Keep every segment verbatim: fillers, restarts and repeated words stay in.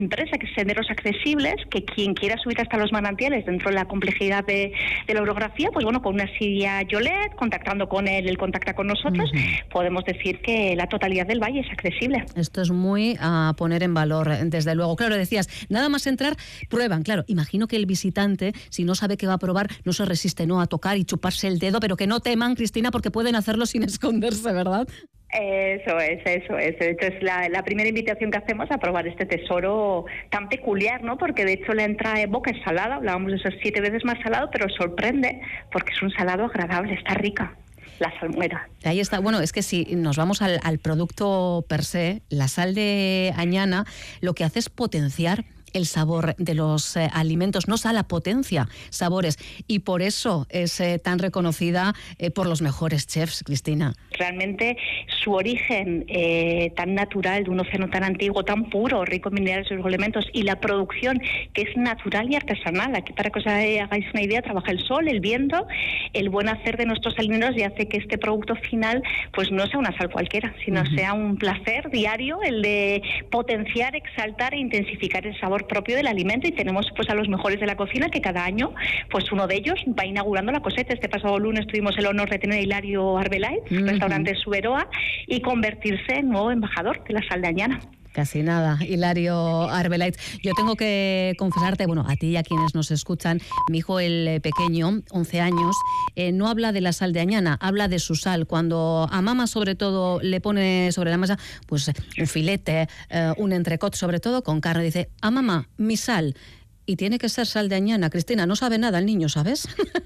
empresa, que es Senderos Accesibles, que quien quiera subir hasta los manantiales dentro de la complejidad de, de la orografía, pues bueno, con una silla Yolet, contactando con él, él contacta con nosotros, uh-huh. podemos decir que la totalidad del valle es accesible. Esto es muy a poner en valor, desde luego. Claro, decías, nada más entrar, prueban. Claro, imagino que el visitante, si no sabe qué va a probar, no se resiste, ¿no?, a tocar y chuparse el dedo, pero que no teman, Cristina, porque pueden hacerlo sin esconderse, ¿verdad? Eso es, eso es. De hecho, es la, la primera invitación que hacemos a probar este tesoro tan peculiar, ¿no? Porque de hecho la entrada de boca es salada, hablábamos de esos siete veces más salado, pero sorprende porque es un salado agradable, está rica. La salmuera. Ahí está. Bueno, es que si nos vamos al, al producto per se, la sal de Añana lo que hace es potenciar el sabor de los eh, alimentos, no sala, potencia sabores, y por eso es eh, tan reconocida eh, por los mejores chefs, Cristina. Realmente su origen eh, tan natural, de un océano tan antiguo, tan puro, rico en minerales y elementos, y la producción que es natural y artesanal. Aquí, para que os hagáis una idea, trabaja el sol, el viento, el buen hacer de nuestros salineros, y hace que este producto final pues no sea una sal cualquiera, sino uh-huh. sea un placer diario el de potenciar, exaltar e intensificar el sabor propio del alimento. Y tenemos pues a los mejores de la cocina, que cada año pues uno de ellos va inaugurando la cosecha. Este pasado lunes tuvimos el honor de tener a Hilario Arbelait, uh-huh. restaurante Suberoa, y convertirse en nuevo embajador de la sal de Añana. Casi nada, Hilario Arbelait. Yo tengo que confesarte, bueno, a ti y a quienes nos escuchan, mi hijo el pequeño, once años, eh, no habla de la sal de Añana, habla de su sal. Cuando a mamá sobre todo le pone sobre la mesa pues un filete, eh, un entrecot, sobre todo con carne, dice, a mamá, mi sal. Y tiene que ser sal de Añana. Cristina, no sabe nada el niño, ¿sabes?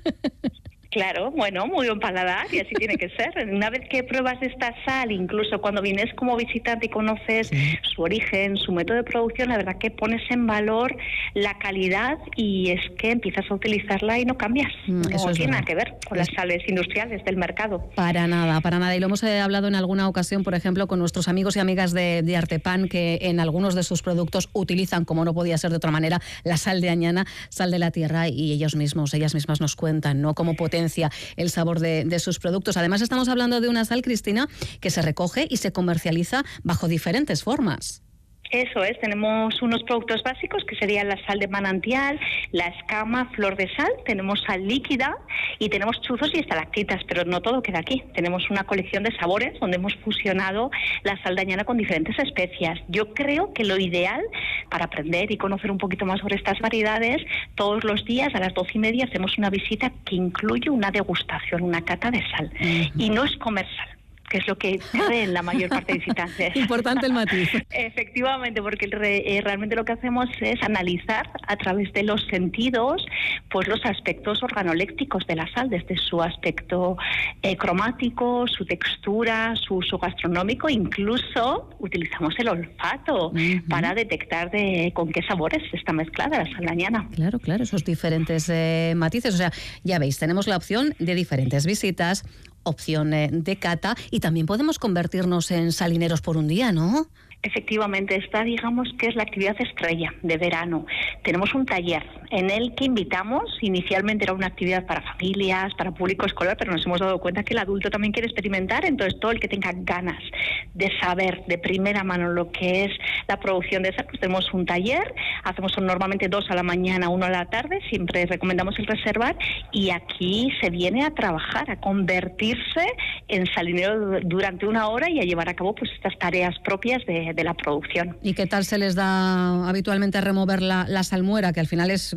Claro, bueno, muy buen paladar, y así tiene que ser. Una vez que pruebas esta sal, incluso cuando vienes como visitante y conoces sí. su origen, su método de producción, la verdad que pones en valor la calidad, y es que empiezas a utilizarla y no cambias. Mm, no tiene verdad. nada que ver con las sales industriales del mercado. Para nada, para nada. Y lo hemos eh, hablado en alguna ocasión, por ejemplo, con nuestros amigos y amigas de, de Artepan, que en algunos de sus productos utilizan, como no podía ser de otra manera, la sal de Añana, sal de la tierra, y ellos mismos, ellas mismas nos cuentan, ¿no?, cómo potencia el sabor de, de sus productos. Además, estamos hablando de una sal, Cristina, que se recoge y se comercializa bajo diferentes formas. Eso es, tenemos unos productos básicos que serían la sal de manantial, la escama, flor de sal, tenemos sal líquida y tenemos chuzos y estalactitas, pero no todo queda aquí. Tenemos una colección de sabores donde hemos fusionado la sal de Añana con diferentes especias. Yo creo que lo ideal para aprender y conocer un poquito más sobre estas variedades, todos los días a las doce y media hacemos una visita que incluye una degustación, una cata de sal. Uh-huh. Y no es comer sal, que es lo que creen la mayor parte de visitantes. Importante el matiz. Efectivamente, porque re, eh, realmente lo que hacemos es analizar a través de los sentidos pues los aspectos organolécticos de la sal, desde su aspecto eh, cromático, su textura, su uso gastronómico, incluso utilizamos el olfato uh-huh. para detectar de con qué sabores está mezclada la sal de Añana. Claro, claro, esos diferentes eh, matices. O sea, ya veis, tenemos la opción de diferentes visitas, opción de cata, y también podemos convertirnos en salineros por un día, ¿no? Efectivamente, esta digamos que es la actividad estrella de verano. Tenemos un taller en el que invitamos, inicialmente era una actividad para familias, para público escolar, pero nos hemos dado cuenta que el adulto también quiere experimentar, entonces todo el que tenga ganas de saber de primera mano lo que es la producción de sal, pues tenemos un taller, hacemos normalmente dos a la mañana, uno a la tarde, siempre recomendamos el reservar, y aquí se viene a trabajar, a convertirse en salinero durante una hora y a llevar a cabo pues estas tareas propias de de la producción. ¿Y qué tal se les da habitualmente a remover la, la salmuera, que al final es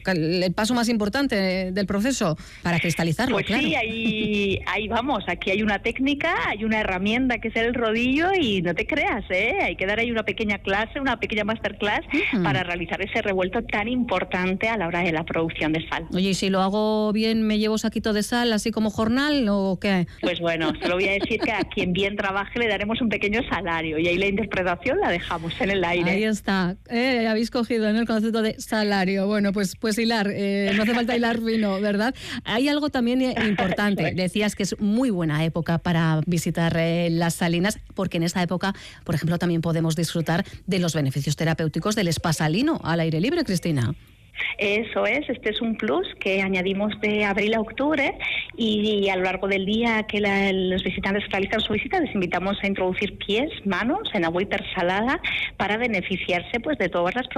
el paso más importante del proceso para cristalizarlo? Pues claro. sí, ahí, ahí vamos, aquí hay una técnica, hay una herramienta que es el rodillo, y no te creas, ¿eh? Hay que dar ahí una pequeña clase, una pequeña masterclass uh-huh. para realizar ese revuelto tan importante a la hora de la producción de sal. Oye, ¿y si lo hago bien me llevo saquito de sal así como jornal o qué? Pues bueno, solo voy a decir que a quien bien trabaje le daremos un pequeño salario, y ahí la interpretación la dejamos en el aire. Ahí está. Eh, habéis cogido, ¿no?, el concepto de salario. Bueno, pues, pues hilar, eh, no hace falta hilar fino, ¿verdad? Hay algo también importante. Decías que es muy buena época para visitar eh, las salinas, porque en esta época, por ejemplo, también podemos disfrutar de los beneficios terapéuticos del spa salino al aire libre, Cristina. Eso es, este es un plus que añadimos de abril a octubre y, y a lo largo del día que la, los visitantes realizan su visita les invitamos a introducir pies, manos en agua hipersalada para beneficiarse pues de todas las